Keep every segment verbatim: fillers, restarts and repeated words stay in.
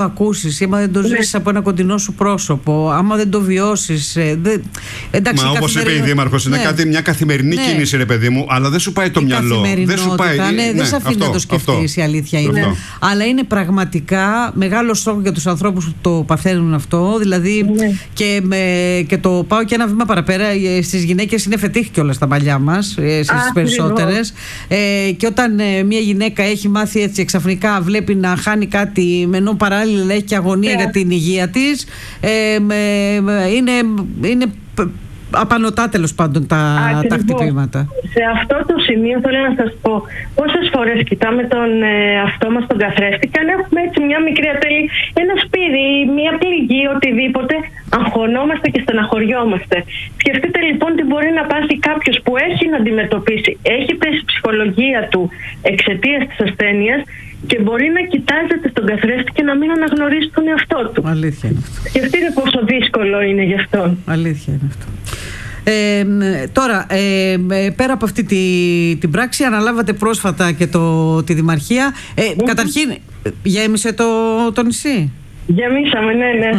ακούσεις, άμα δεν το ζήσεις, ναι, από ένα κοντινό σου πρόσωπο, άμα δεν το βιώσεις. Ε, δε, εντάξει, μα όπως είπε η Δήμαρχος, είναι, ναι, κάτι, μια καθημερινή, ναι, κίνηση, ρε παιδί μου, αλλά δεν σου πάει το η μυαλό. Δεν σου πάει. Ναι, ναι, δεν σε αφήνει αυτό, να το σκεφτείς, η αλήθεια είναι. Ναι. Αλλά είναι πραγματικά μεγάλο σοκ για τους ανθρώπους που το παθαίνουν αυτό. Δηλαδή, ναι, και, με, και το πάω και ένα βήμα παραπέρα. Στις γυναίκες είναι φετίχ κιόλας τα μαλλιά μας, στις περισσότερες. Ε, και όταν ε, μια γυναίκα έχει μάθει έτσι εξαφνικά, βλέπει να χάνει κάτι, ενώ παράλληλα έχει και αγωνία, yeah, για την υγεία της, ε, ε, είναι, είναι απανωτά τέλος πάντων τα, τα χτυπήματα. Σε αυτό το σημείο θέλω να σας πω πόσες φορές κοιτάμε τον ε, αυτό μας τον καθρέφτη και αν έχουμε έτσι μια μικρή ατέλη, ένα σπίτι, μια πληγή, οτιδήποτε, αγχωνόμαστε και στεναχωριόμαστε. Σκεφτείτε λοιπόν τι μπορεί να πάθει κάποιος που έχει να αντιμετωπίσει, έχει πέσει η ψυχολογία του εξαιτίας της ασθένειας και μπορεί να κοιτάζεται στον καθρέφτη και να μην αναγνωρίσει τον εαυτό του. Αλήθεια είναι αυτό. Σκεφτείτε πόσο δύσκολο είναι γι' αυτόν. Αλήθεια είναι αυτό. Ε, τώρα, ε, πέρα από αυτή τη, την πράξη, αναλάβατε πρόσφατα και το, τη Δημαρχία. Ε, mm-hmm. Καταρχήν, γέμισε το, το νησί? Γεμίσαμε, ναι, ναι.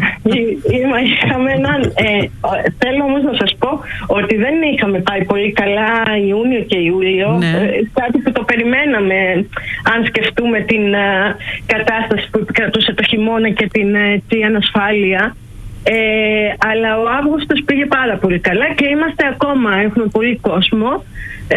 Είχαμε έναν. Ε, θέλω όμως να σας πω ότι δεν είχαμε πάει πολύ καλά Ιούνιο και Ιούλιο. Ναι. Ε, κάτι που το περιμέναμε, αν σκεφτούμε την uh, κατάσταση που επικρατούσε το χειμώνα και την uh, ανασφάλεια. Ε, αλλά ο Αύγουστος πήγε πάρα πολύ καλά και είμαστε ακόμα, έχουμε πολύ κόσμο. Ε,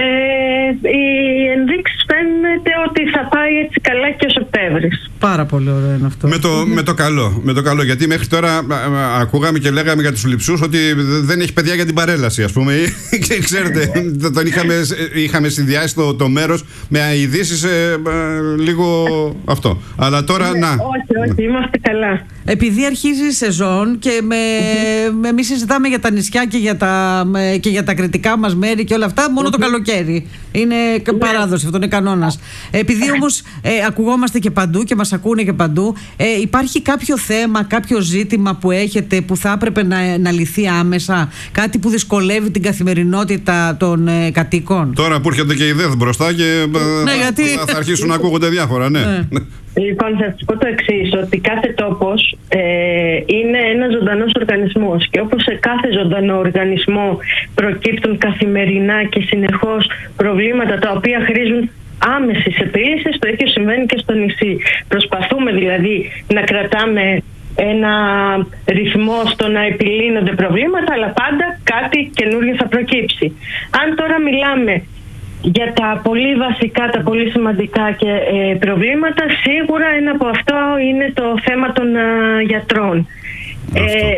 οι ενδείξεις φαίνεται ότι θα πάει έτσι καλά και ο Σεπτέμβρης. Πάρα πολύ ωραίο είναι αυτό. Με το, με το καλό, με το καλό, γιατί μέχρι τώρα α, α, ακούγαμε και λέγαμε για τους λειψούς ότι δεν έχει παιδιά για την παρέλαση, ας πούμε. Ξέρετε, τον είχαμε, είχαμε συνδυάσει το, το μέρος με ειδήσεις ε, ε, λίγο αυτό. Αλλά τώρα, ναι, να. Όχι, όχι, είμαστε καλά. Επειδή αρχίζει η σεζόν και με, με, εμείς συζητάμε για τα νησιά και για τα, με, και για τα κρητικά μας μέρη και όλα αυτά, μόνο το καλοκαίρι. Είναι παράδοση, αυτό είναι κανόνας. Επειδή όμως ε, ακουγόμαστε και παντού και μας ακούνε και παντού, ε, υπάρχει κάποιο θέμα, κάποιο ζήτημα που έχετε που θα έπρεπε να, να λυθεί άμεσα, κάτι που δυσκολεύει την καθημερινότητα των ε, κατοίκων? Τώρα που έρχεται και η ΔΕΘ μπροστά και ναι, θα, γιατί... θα αρχίσουν να ακούγονται διάφορα, ναι. ναι. Λοιπόν, θα σας πω το εξής, ότι κάθε τόπος ε, είναι ένας ζωντανός οργανισμός και όπως σε κάθε ζωντανό οργανισμό προκύπτουν καθημερινά και συνεχώς προβλήματα τα οποία χρήζουν άμεσης επίλυσης, το ίδιο συμβαίνει και στο νησί. Προσπαθούμε δηλαδή να κρατάμε ένα ρυθμό στο να επιλύνονται προβλήματα, αλλά πάντα κάτι καινούργιο θα προκύψει. Αν τώρα μιλάμε για τα πολύ βασικά, τα πολύ σημαντικά και ε, προβλήματα, σίγουρα ένα από αυτό είναι το θέμα των α, γιατρών. Ε,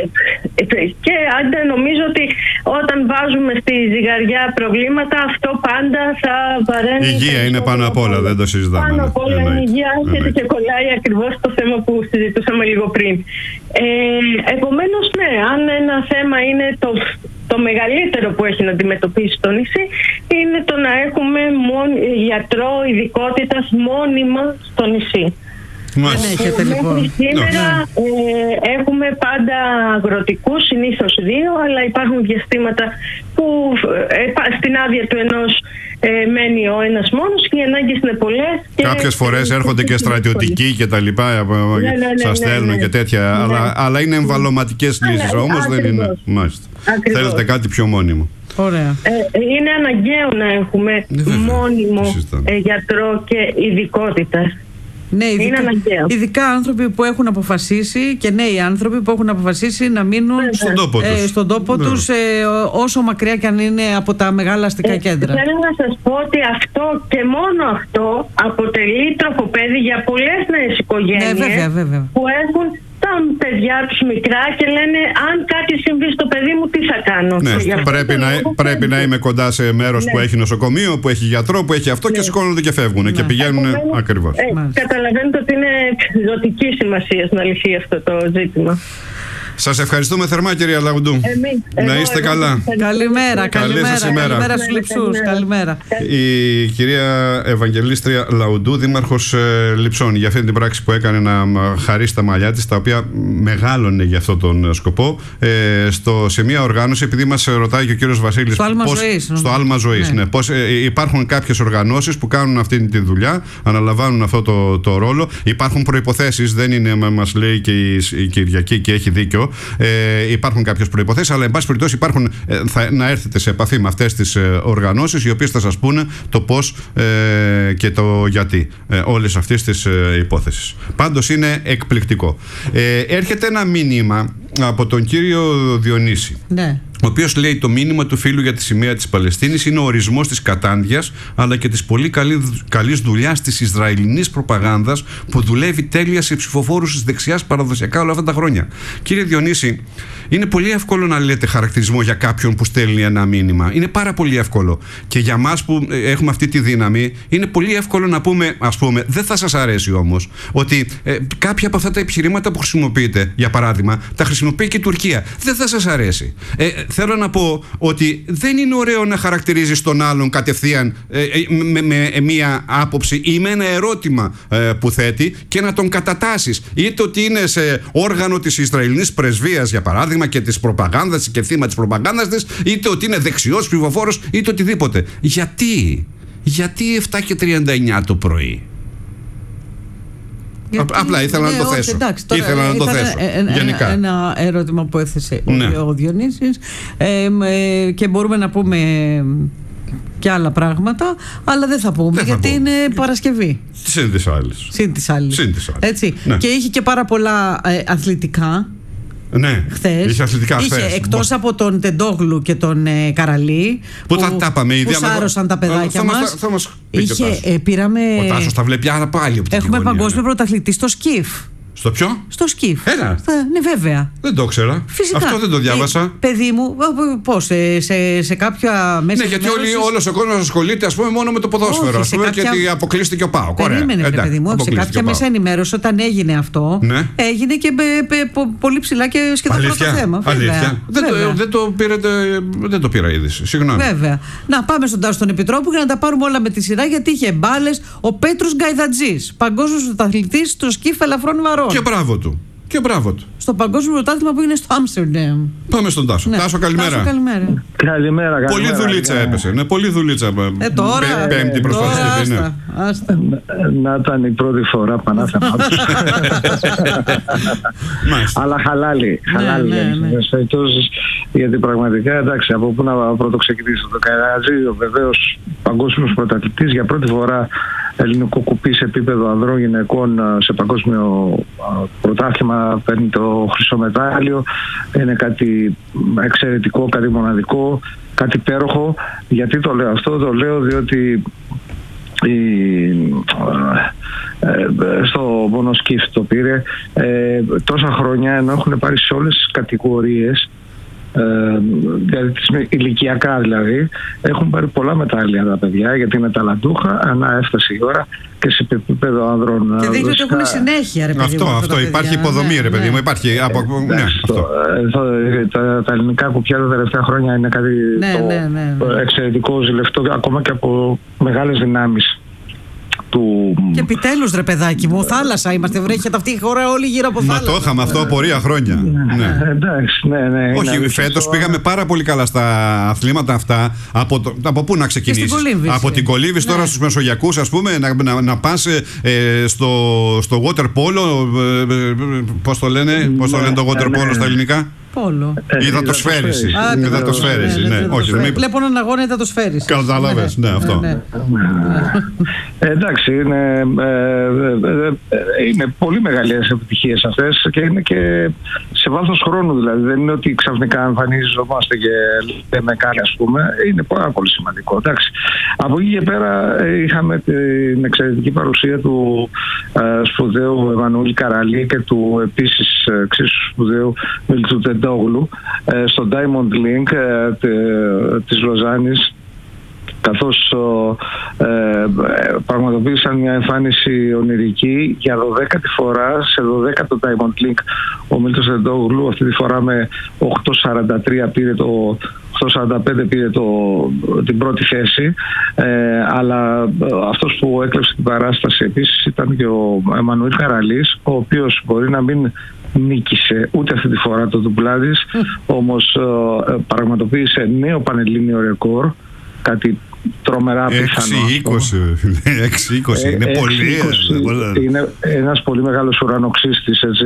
και άντε, νομίζω ότι όταν βάζουμε στη ζυγαριά προβλήματα, αυτό πάντα θα βαραίνει. Η υγεία είναι πάνω απ' όλα, δεν το συζητάμε. Πάνω απ' όλα είναι η υγεία, έρχεται και κολλάει ακριβώς το θέμα που συζητούσαμε λίγο πριν. Ε, επομένως, ναι, αν ένα θέμα είναι το, το μεγαλύτερο που έχει να αντιμετωπίσει το νησί, είναι το να έχουμε μόν, γιατρό ειδικότητας μόνιμα στο νησί. Δεν έχετε λοιπόν? Σήμερα ε, έχουμε πάντα αγροτικούς, συνήθως δύο, αλλά υπάρχουν διαστήματα που ε, στην άδεια του ενός ε, μένει ο ένας μόνος και οι ανάγκες είναι πολλές. Κάποιες φορές έρχονται και στρατιωτικοί και τα λοιπά, ναι, ναι, ναι, σας στέλνουν, ναι, ναι, και τέτοια, ναι, αλλά, αλλά είναι εμβαλωματικές λύσεις, ναι, όμως δεν είναι. Μάλιστα. Θέλετε κάτι πιο μόνιμο. Ωραία. Ε, είναι αναγκαίο να έχουμε ναι, μόνιμο ε, γιατρό και ειδικότητα. Ναι, ειδικά, ειδικά άνθρωποι που έχουν αποφασίσει και νέοι άνθρωποι που έχουν αποφασίσει να μείνουν ναι, στον τόπο τους, ε, στον τόπο ναι. τους ε, όσο μακριά και αν είναι από τα μεγάλα αστικά ε, κέντρα. Θέλω να σας πω ότι αυτό και μόνο αυτό αποτελεί τροφοπέδι για πολλές νέες οικογένειες, ναι, βέβαια, βέβαια. που έχουν τα παιδιά τους μικρά και λένε αν κάτι συμβεί στο παιδί μου τι θα κάνω. Ναι, πρέπει, να, πρέπει να είμαι κοντά σε μέρος ναι. που έχει νοσοκομείο, που έχει γιατρό, που έχει αυτό ναι. και σηκώνονται και φεύγουν ναι. και πηγαίνουν ακριβώς. Ε, καταλαβαίνετε ότι είναι ζωτική σημασία να λυθεί αυτό το ζήτημα. Σας ευχαριστούμε θερμά, κυρία Λαουντού. Εμείς, να είστε εγώ, καλά. Καλημέρα, καλημέρα. Καλημέρα στους Λειψούς. Καλημέρα. Η κυρία Ευαγγελίστρια Λαουντού, δήμαρχος ε, Λειψών, για αυτή την πράξη που έκανε να χαρίσει τα μαλλιά της, τα οποία μεγάλωνε για αυτόν τον σκοπό, ε, στο, σε μια οργάνωση, επειδή μας ρωτάει και ο κύριος Βασίλης. Στο Άλμα Ζωής. Στο Άλμα Ζωής, ναι. ναι πώς, ε, υπάρχουν κάποιες οργανώσεις που κάνουν αυτή τη δουλειά, αναλαμβάνουν αυτό το, το ρόλο. Υπάρχουν προϋποθέσεις, δεν είναι, μας λέει και η, η Κυριακή και έχει δίκιο. Ε, υπάρχουν κάποιες προϋποθέσεις, αλλά εν πάση περιπτώσει υπάρχουν, ε, θα, να έρθετε σε επαφή με αυτές τις ε, οργανώσεις, οι οποίες θα σας πούνε το πώς ε, και το γιατί ε, όλες αυτές τις ε, υπόθεσεις. Πάντως είναι εκπληκτικό. Ε, έρχεται ένα μήνυμα από τον κύριο Διονύση, ναι, ο οποίος λέει: το μήνυμα του φίλου για τη σημαία της Παλαιστίνης είναι ο ορισμός της κατάντιας, αλλά και της πολύ καλή, καλής δουλειάς της Ισραηλινής προπαγάνδας που δουλεύει τέλεια σε ψηφοφόρους της δεξιάς παραδοσιακά όλα αυτά τα χρόνια. Κύριε Διονύση, είναι πολύ εύκολο να λέτε χαρακτηρισμό για κάποιον που στέλνει ένα μήνυμα. Είναι πάρα πολύ εύκολο. Και για μας που έχουμε αυτή τη δύναμη, είναι πολύ εύκολο να πούμε, ας πούμε, δεν θα σας αρέσει όμως, ότι ε, κάποια από αυτά τα επιχειρήματα που χρησιμοποιείτε, για παράδειγμα, τα χρησιμοποιεί και η Τουρκία. Δεν θα σας αρέσει. Ε, Θέλω να πω ότι δεν είναι ωραίο να χαρακτηρίζεις τον άλλον κατευθείαν ε, με, με, με μία άποψη ή με ένα ερώτημα ε, που θέτει και να τον κατατάσεις. Είτε ότι είναι σε όργανο της Ισραηλινής πρεσβείας, για παράδειγμα, και της προπαγάνδας και θύμα της προπαγάνδας της, είτε ότι είναι δεξιός ψηφοφόρος, είτε οτιδήποτε. Γιατί, γιατί επτά και τριάντα εννιά το πρωί? Γιατί, απλά ήθελα ναι, να το θέσω. Εντάξει, τώρα, ήθελα να το θέσω. Ένα, γενικά. Ένα ερώτημα που έθεσε ναι. ο Διονύσης ε, ε, και μπορούμε να πούμε και άλλα πράγματα, αλλά δεν θα πούμε δεν γιατί θα είναι Παρασκευή. Συν τις άλλες. Συν τις άλλες. Έτσι. Ναι. Και είχε και πάρα πολλά ε, αθλητικά. Ναι, χθες. Είχε αθλητικά είχε, χθες. Εκτός από τον Τεντόγλου και τον ε, Καραλή που, που, τα, τα που σάρωσαν τα παιδάκια μας, μας, θα μας είχε, ε, πήραμε, ο Τάσος τα βλέπει άρα πάλι από την έχουμε κοινωνία, παγκόσμιο ναι. πρωταθλητή στο σκιφ. Στο ποιο? Στο σκιφ. Έλα. Ναι, βέβαια. Δεν το ήξερα. Φυσικά. Αυτό δεν το διάβασα. Ε, παιδί μου, πώς, σε, σε, σε κάποια μέσα. Ναι, γιατί όλοι, όλος ο κόσμος ασχολείται, ας πούμε, μόνο με το ποδόσφαιρο. Όχι, ας πούμε, κάποια... γιατί αποκλείστηκε ο ΠΑΟΚ. Περίμενε, εντάξει, παιδί μου. Σε κάποια μέσα ενημέρωση, όταν έγινε αυτό, ναι. έγινε και με, με, με, πολύ ψηλά και σχεδόν πρώτο θέμα. Αλήθεια. Δεν, το, δεν, το πήρατε, δεν το πήρα είδηση. Συγγνώμη. Βέβαια. Να πάμε στον Τάσο τον Επιτρόπου για να τα πάρουμε όλα με τη σειρά, γιατί είχε μπάλες ο Πέτρος Γκαϊδατζής, παγκόσμιος πρωταθλητής στο σκιφ ελαφρών βαρών. Και μπράβο του. Και μπράβο του. Στο παγκόσμιο πρωτάθλημα που είναι στο Άμστερνταμ. Πάμε στον Τάσο. Ναι. Τάσο, καλημέρα. Τάσο, καλημέρα. Καλημέρα, καλημέρα. Πολύ δουλίτσα καλημέρα. Έπεσε. Ναι, πολύ δουλίτσα. Ε, τώρα. Πέμπτη προς Παρασκευή. Ναι. Να ήταν η πρώτη φορά πανάθεμα. Αλλά χαλάλι. Χαλάλι. Ναι, ναι, ναι. Γιατί πραγματικά, εντάξει, από πού να πρώτο ξεκινήσω. Το Καρατζή, βεβαίως παγκόσμιος πρωταθλητής, για πρώτη φορά ελληνικό κουπί σε επίπεδο ανδρών γυναικών σε παγκόσμιο πρωτάθλημα, παίρνει το χρυσό μετάλλιο. Είναι κάτι εξαιρετικό, κάτι μοναδικό, κάτι υπέροχο. Γιατί το λέω αυτό? Το λέω διότι η, ε, στο μονοσκίφ το πήρε ε, τόσα χρόνια, ενώ έχουν πάρει σε όλες τις κατηγορίες, Ε, δηλαδή ηλικιακά δηλαδή, έχουν πάρει πολλά μετάλλια τα παιδιά, γιατί είναι ταλαντούχα, ανά έφτασε η ώρα και σε επίπεδο άνδρων. Και δείχνει ότι έχουν συνέχεια, ρε παιδί αυτό, μου. Αυτό, αυτό υπάρχει υποδομή, ναι, ρε παιδί μου. Ναι. Υπάρχει, από, ε, ναι, αυτό. Το, τα, τα ελληνικά κουπιά τα τελευταία χρόνια είναι κάτι ναι, το, ναι, ναι, ναι. εξαιρετικό, ζηλευτό, ακόμα και από μεγάλες δυνάμεις. Του... Και επιτέλους, ρε παιδάκι μου, θάλασσα είμαστε, βρέχεται αυτή η χώρα όλη γύρω από θάλασσα. Μα το είχαμε αυτό πορεία χρόνια. Ναι. Εντάξει, ναι, ναι. Όχι, φέτος πήγαμε πάρα πολύ καλά στα αθλήματα αυτά. Από, το, από πού να ξεκινήσεις? Από την Κολύβης, ναι. Τώρα στους Μεσογειακούς, ας πούμε, να, να, να πας ε, στο, στο water polo. Ε, πώς το λένε, ναι, πώς το λένε το water polo, ναι, στα ελληνικά? Πόλο. Υδατοσφαίριση. Υδατοσφαίριση, ναι. Όχι, δεν βλέπω έναν αγώνα υδατοσφαίριση. Κατάλαβες, ναι, αυτό. Εντάξει, είναι, είναι πολύ μεγάλες επιτυχίες αυτές και είναι και σε βάθος χρόνου, δηλαδή. Δεν είναι ότι ξαφνικά εμφανίζομαστε και λέμε κάτι, ας πούμε. Είναι πάρα πολύ σημαντικό. Εντάξει. Από εκεί και πέρα είχαμε την εξαιρετική παρουσία του σπουδαίου Εμμανουήλ Καραλή και του επίσης εξίσου σπουδαίου Μίλτσου Τεντόγλου στο Diamond Link της Λοζάνης, καθώς ε, πραγματοποίησαν μια εμφάνιση ονειρική για δωδέκατη φορά σε δωδέκατο Diamond League. Ο Μίλτος Τεντόγλου αυτή τη φορά με οκτώ σαράντα τρία πήρε το οκτώ σαράντα πέντε πήρε το, την πρώτη θέση, ε, αλλά αυτός που έκλεψε την παράσταση επίσης ήταν και ο Εμμανουήλ Καραλής, ο οποίος μπορεί να μην νίκησε ούτε αυτή τη φορά το ντουμπλάδης, όμως ε, πραγματοποίησε νέο πανελλήνιο ρεκόρ, κάτι τρομερά πιθανό. έξι είκοσι είναι πολύ. Είναι ένας πολύ μεγάλος ουρανοξύστης, έτσι,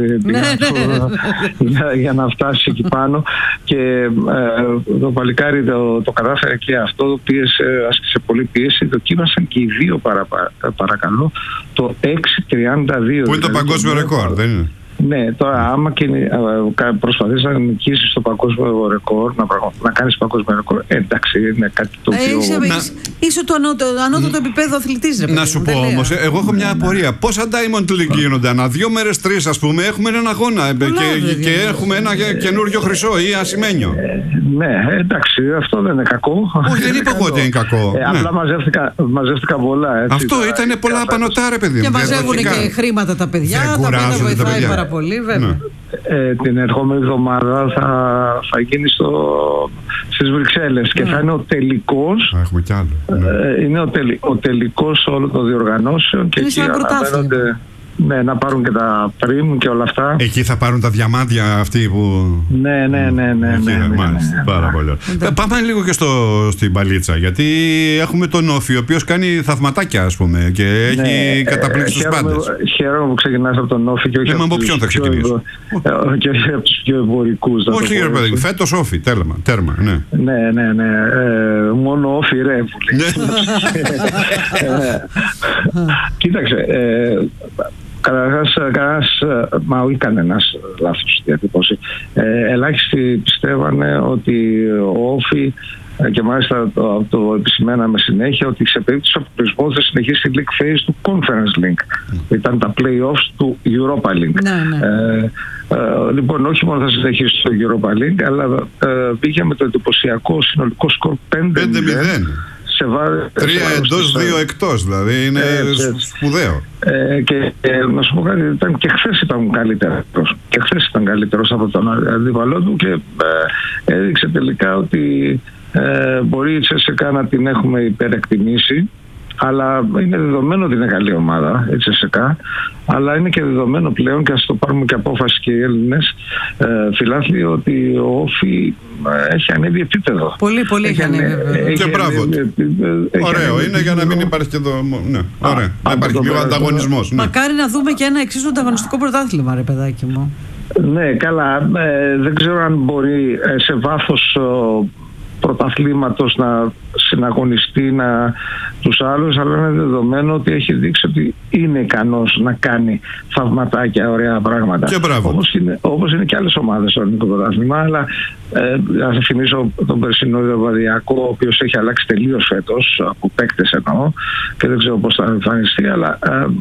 για, για να φτάσει εκεί πάνω, και ε, το παλικάρι το, το κατάφερε και αυτό, πίεσε, άσκησε πολύ πίεση, δοκίμασαν και οι δύο παρα, παρακαλώ το έξι τριάντα δύο. Που είναι το παγκόσμιο ρεκόρ, δεν είναι? Ναι, τώρα άμα και προσπαθείς να νικήσεις το παγκόσμιο ρεκόρ, να, να κάνεις παγκόσμιο ρεκόρ, εντάξει, είναι κάτι το οποίο... Ε, είσαι το ανώτατο επίπεδο αθλητής. Να σου πω όμως, εγώ έχω μια απορία. Πόσα Diamond League γίνονται? Ανά δύο μέρες, τρεις ας πούμε, έχουμε έναν αγώνα και έχουμε ένα καινούριο χρυσό ή ασημένιο. Ναι, εντάξει, αυτό δεν είναι κακό. Όχι, δεν είπα εγώ ότι είναι κακό. Απλά μαζεύτηκα πολλά. Αυτό ήταν πολλά πανωτά, ρε παιδί μου. Και μαζεύουν και χρήματα τα παιδιά, τα οποία βοηθάει πάρα πολύ, βέβαια. Ε, την ερχόμενη εβδομάδα θα, θα γίνει στο, στις Βρυξέλλες και θα είναι ο τελικός. Έχουμε κι άλλο. Ε, είναι ο, τελ, ο τελικός όλων των διοργανώσεων και εκεί αναμένονται, ναι, να πάρουν και τα πριμ και όλα αυτά. Εκεί θα πάρουν τα διαμάντια αυτοί που... Ναι, ναι, ναι, ναι, εκεί, ναι, ναι, μάλιστα, ναι, ναι. πάρα πολύ. Ναι. Πάμε λίγο και στο, στην μπαλίτσα, γιατί έχουμε τον Όφη, ο οποίος κάνει θαυματάκια, ας πούμε, και έχει ναι, καταπλήξει τους πάντες. Χαίρομαι που ξεκινάς από τον Όφη και όχι από ποιον θα ξεκινήσω. Και όχι από τους πιο εμπορικούς. Όχι, κύριε παιδί, φέτος Όφη, τέρμα, τέρμα, ναι. Ναι, ναι, ναι, ε, μόνο Όφη ρε που λέει. Κοίταξε, ε, Καταρχάς, κανένας, μα όχι κανένας λάθος διατύπωση. Ε, ελάχιστοι πιστεύανε ότι ο Όφη, και μάλιστα το, το επισημέναμε συνέχεια, ότι σε περίπτωση αποκλεισμού θα συνεχίσει η League Phase του Conference League. Mm. Ήταν τα play-offs του Europa League. Ναι, ναι. Ε, ε, λοιπόν, όχι μόνο θα συνεχίσει το Europa League, αλλά ε, πήγε με το εντυπωσιακό συνολικό σκορ πέντε μηδέν. Τρία εντός, δύο εκτός, δηλαδή είναι ε, σπουδαίο. Ε, και ε, να σου πω κάτι, ήταν, και χθες ήταν καλύτερος. Και χθες ήταν καλύτερος από τον αντίπαλό του και ε, έδειξε τελικά ότι ε, μπορεί η Τσέσσεκα να την έχουμε υπερεκτιμήσει, αλλά είναι δεδομένο ότι είναι καλή ομάδα η Τσέσσεκα, αλλά είναι και δεδομένο πλέον, και ας το πάρουμε και απόφαση και οι Έλληνες ε, φιλάθλοι, ότι ο Όφη έχει ανέβει επίπεδο. Πολύ, πολύ έχει ανέβει. Και μπράβο. Ωραίο είναι, για να μην υπάρχει και εδώ. Ναι, ωραία. Να υπάρχει πιο ανταγωνισμός. Μακάρι να δούμε και ένα εξίσου ανταγωνιστικό πρωτάθλημα, ρε παιδάκι μου. Ναι, καλά. Ε, δεν ξέρω αν μπορεί ε, σε βάθος ε, πρωταθλήματος να συναγωνιστεί να, τους άλλους, αλλά είναι δεδομένο ότι έχει δείξει ότι είναι ικανός να κάνει θαυματάκια, ωραία πράγματα. Και μπράβο. Όπως είναι, όπως είναι και άλλες ομάδες στο ελληνικό πρωτάθλημα, αλλά ε, να σας θυμίσω τον περσινό Διαβαδιακό, ο οποίος έχει αλλάξει τελείως φέτος, από παίκτες εννοώ, και δεν ξέρω πώς θα εμφανιστεί, αλλά ε, ε,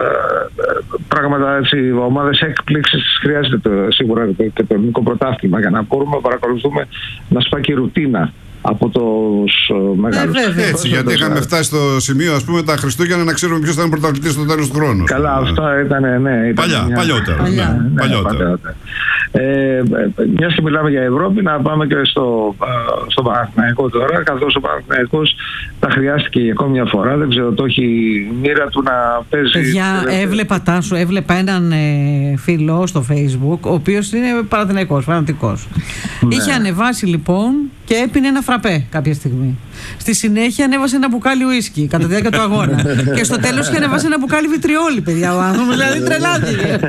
πράγματα έτσι, ομάδες έκπληξης χρειάζεται το, σίγουρα και το ελληνικό πρωτάθλημα για να μπορούμε να παρακολουθούμε να σπάει ρουτίνα από τους μεγάλους. Ε, Έτσι, γιατί είχαμε φτάσει στο σημείο, ας πούμε, τα Χριστούγεννα να ξέρουμε ποιος θα είναι πρωταθλητής στο τέλος του χρόνου. Καλά, αυτά ήταν, ναι. Ήταν παλιά, μια... παλιότερα. Ναι, ναι, ναι, παλιότερα. παλιότερα. Ε, μιας και μιλάμε για Ευρώπη, να πάμε και στο, στο Παναθηναϊκό τώρα, καθώς ο Παναθηναϊκός τα χρειάστηκε για ακόμη μια φορά. Δεν ξέρω, το έχει η μοίρα του να παίζει. Παιδιά, έβλεπα Τάσο, έβλεπα έναν ε, φίλο στο Facebook, ο οποίος είναι Παναθηναϊκός, φανατικός. Ναι. Είχε ανεβάσει λοιπόν και έπινε ένα φραπέ κάποια στιγμή. Στη συνέχεια ανέβασε ένα μπουκάλι ουίσκι κατά τη διάρκεια του αγώνα. Και στο τέλος είχε ανεβάσει ένα μπουκάλι βιτριόλι, παιδιά, ο άνθρωπος, δηλαδή τρελάθηκε.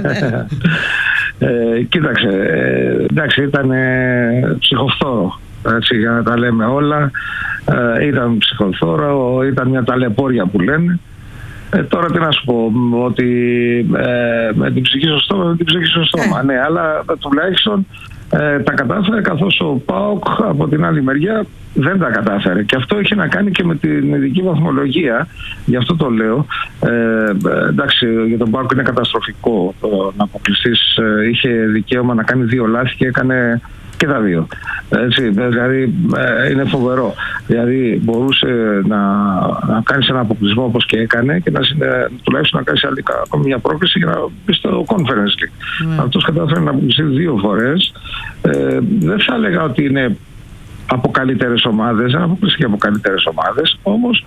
Ε, κοίταξε, ε, εντάξει, ήταν ε, ψυχοφθόρο, έτσι, για να τα λέμε όλα. Ε, ήταν ψυχοφθόρο, ήταν μια ταλαιπώρια που λένε. Ε, τώρα τι να σου πω, ότι ε, με την ψυχή στο στόμα, με την ψυχή στο στόμα, ε. ναι, αλλά τουλάχιστον ε, τα κατάφερε, καθώς ο ΠΑΟΚ από την άλλη μεριά δεν τα κατάφερε. Και αυτό είχε να κάνει και με την ειδική βαθμολογία, γι' αυτό το λέω. Ε, εντάξει, για τον ΠΑΟΚ είναι καταστροφικό το να αποκλειστείς. Ε, είχε δικαίωμα να κάνει δύο λάθη και έκανε Και τα δύο. Έτσι, δηλαδή είναι φοβερό. Δηλαδή μπορούσε να, να κάνει ένα αποκλεισμό όπως και έκανε και να, τουλάχιστον να κάνει άλλη ακόμη μια πρόκληση για να μπει στο Conference League. Mm. Αυτός κατάφερε να αποκλειστεί δύο φορές. Ε, δεν θα έλεγα ότι είναι από καλύτερες ομάδες, δεν αποκλειστεί από καλύτερες ομάδες, όμως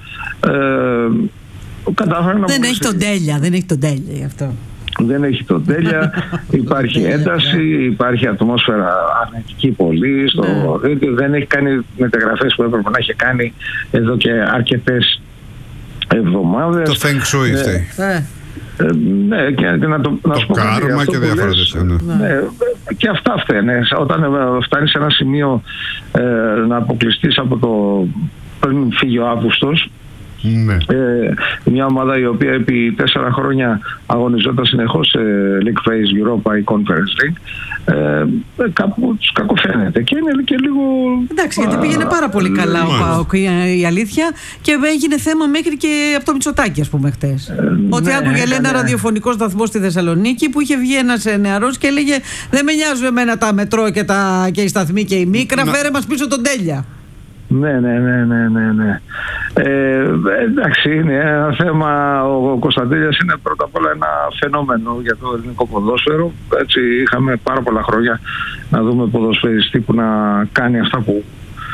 ε, κατάφερε να δεν έχει τον τέλεια, δεν έχει τον τέλεια γι' αυτό. Δεν έχει τον τέλεια, υπάρχει ένταση, υπάρχει ατμόσφαιρα αρνητική πολύ, στο, δεν έχει κάνει μεταγραφές που έπρεπε να έχει κάνει εδώ και αρκετές εβδομάδες. Το Feng Shui φταίει. Ε, ναι, και, και να το, να το κάρμα και διάφορα τέτοια. Ναι. Ναι, και αυτά φταίνε. Όταν φτάνεις σε ένα σημείο ε, να αποκλειστείς από το πριν φύγει ο Αύγουστος, ναι. ε, μια ομάδα η οποία επί τέσσερα χρόνια αγωνιζόταν συνεχώς σε League Phase, Europa ή Conference League, ε, κάπου τους κακοφαίνεται και είναι και λίγο... Εντάξει, γιατί πήγαινε πάρα πολύ καλά ο ΠΑΟΚ, η, η αλήθεια, και έγινε θέμα μέχρι και από το Μητσοτάκη, ας πούμε, χτες. Ε, ότι ναι, άκουγε λέει, ένα ραδιοφωνικό σταθμό στη Θεσσαλονίκη που είχε βγει ένας νεαρός και έλεγε δεν με νοιάζουν εμένα τα μετρό και, τα, και οι σταθμοί και η μίκρα, φέρε μας πίσω τον τέλεια. Ναι, ναι, ναι, ναι, ναι, ναι. Ε, εντάξει, είναι ένα θέμα. Ο Κωνσταντέλιας είναι πρώτα απ' όλα ένα φαινόμενο για το ελληνικό ποδόσφαιρο. Έτσι, είχαμε πάρα πολλά χρόνια να δούμε ποδοσφαιριστή που να κάνει αυτά που,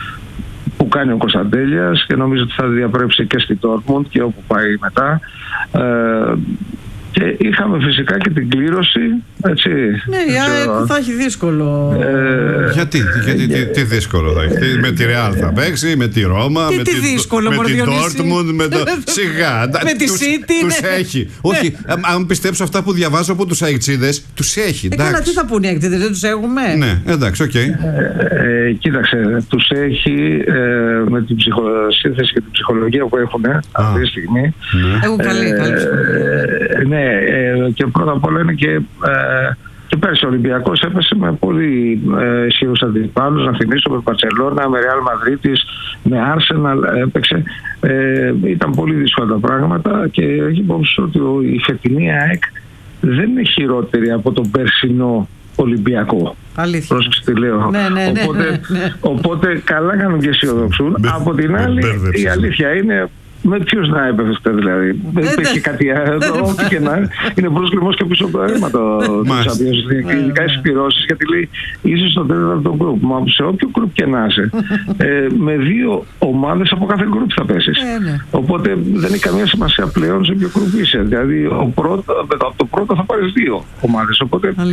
που κάνει ο Κωνσταντέλιας και νομίζω ότι θα διαπρέψει και στη Dortmund και όπου πάει μετά. Ε, Και είχαμε φυσικά και την κλήρωση, έτσι. Ναι, η ΑΕΚ θα έχει δύσκολο. Ε, γιατί, γιατί τι, τι δύσκολο θα έχει. Με τη Real θα παίξει, με τη Ρώμα, τι, με, τι τη, δύσκολο, με την Dortmund, με το... Σιγά, με τη City. Τους έχει. Όχι, αν πιστέψω αυτά που διαβάζω από τους αεξίδες, τους έχει. Ε, καλά, τι θα πούνε οι αεξίδες, δεν τους έχουμε. Ναι, εντάξει, οκ. Κοίταξε, τους έχει με την σύνθεση και την ψυχολογία που έχουν αυτή τη στιγμή. Έχουν καλή, καλή. Ναι, και πρώτα απ' όλα είναι και, ε, και πέρσι ο Ολυμπιακός έπεσε με πολύ ε, ισχυρούς αντιπάλους. Να θυμίσω με Μπαρσελόνα, με Ρεάλ Μαδρίτης, με Arsenal έπαιξε. Ε, ήταν πολύ δύσκολα τα πράγματα και έχει υπόψη ότι η φετινή ΑΕΚ δεν είναι χειρότερη από τον περσινό Ολυμπιακό. Αλήθεια. Πρόσεξε τι λέω. Ναι, ναι, ναι, οπότε, ναι, ναι. οπότε καλά κάνουν και αισιοδοξούν. Από την άλλη, η αλήθεια είναι. Με ποιους να έπεφτε δηλαδή. Δεν υπήρχε κάτι άλλο. Ό,τι και να είναι πρόσκλημος και πίσω από το αίμα το Champions. Ειδικά οι συμπληρώσεις, γιατί λέει είσαι στο τέταρτο γκρουπ. Μα σε όποιο γκρουπ και να είσαι, με δύο ομάδες από κάθε γκρουπ θα πέσεις. Οπότε δεν έχει καμία σημασία πλέον σε ποιο γκρουπ είσαι. Δηλαδή από το πρώτο θα πάρεις δύο ομάδες.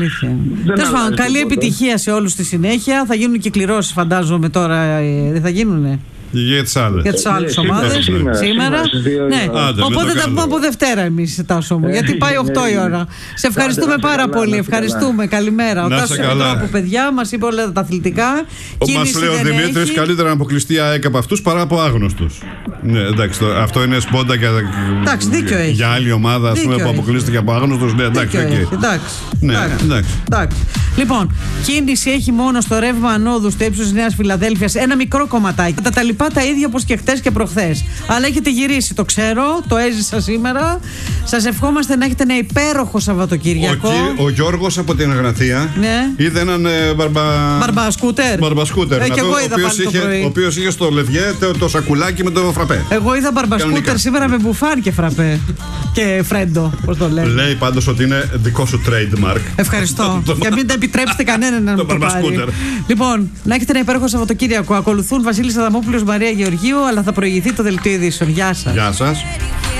Τέλος πάντων, καλή επιτυχία σε όλους στη συνέχεια. Θα γίνουν και κληρώσεις, φαντάζομαι τώρα. Δεν θα γίνουνε. Για τις άλλες. Για τις άλλες ομάδες. Σήμερα. σήμερα. Ναι. Άντε, οπότε τα πούμε από Δευτέρα εμείς, Τάσο μου. Γιατί πάει οκτώ η ώρα. Σε ευχαριστούμε Άντε, πάρα καλά, πολύ. Ευχαριστούμε. Καλά. Καλημέρα. Ο Τάσος Πετρόπου, παιδιά, μας είπε όλα τα αθλητικά. Μας λέει ο Δημήτρης καλύτερα να αποκλειστεί η ΑΕΚ από αυτούς παρά από άγνωστους. Ναι, εντάξει, το, αυτό είναι σπόντα για, εντάξει, δίκιο έχει. Για άλλη ομάδα ας πούμε, που αποκλείστηκε από άγνωστους. Ναι, εντάξει, okay. εντάξει. Ναι, εντάξει. εντάξει. Λοιπόν, κίνηση έχει μόνο στο ρεύμα ανόδου στο ύψος της Νέας Φιλαδέλφειας ένα μικρό κομματάκι. Τα τα λοιπά τα ίδια όπως και χτες και προχθές. Αλλά έχετε γυρίσει, το ξέρω, το έζησα σήμερα. Σας ευχόμαστε να έχετε ένα υπέροχο Σαββατοκύριακο. Ο, ο Γιώργος από την Αγναθία ναι. είδε έναν ε, μπαρμπα... μπαρμπασκούτερ. Μπαρμπασκούτερ. Ε, και εγώ είδα πάλι το είχε, πρωί. Ο οποίος είχε στο λευγέ το, το σακουλάκι με το φραπέ. Εγώ είδα μπαρμπασκούτερ σήμερα με μπουφάν και φραπέ. Και φρέντο, πώς το λένε. Λέει πάντως ότι είναι δικό σου trademark. Ευχαριστώ. Και μην τα επιτρέψετε κανέναν να το πάρει. Λοιπόν, να έχετε ένα υπέροχο Σαββατοκύριακο. Ακολουθούν Βασίλης Αδαμόπουλος, Μαρία Γεωργίου, αλλά θα προηγηθεί το δελτίο ειδήσεων. Γεια σας. Γεια σας.